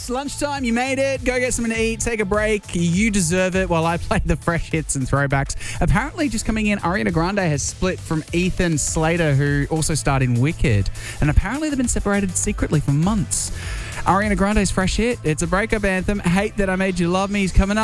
It's lunchtime. You made it. Go get something to eat. Take a break. You deserve it while I play the fresh hits and throwbacks. Apparently, just coming in, Ariana Grande has split from Ethan Slater, who also starred in Wicked. And apparently, they've been separated secretly for months. Ariana Grande's fresh hit. It's a breakup anthem. Hate That I Made You Love Me is coming up.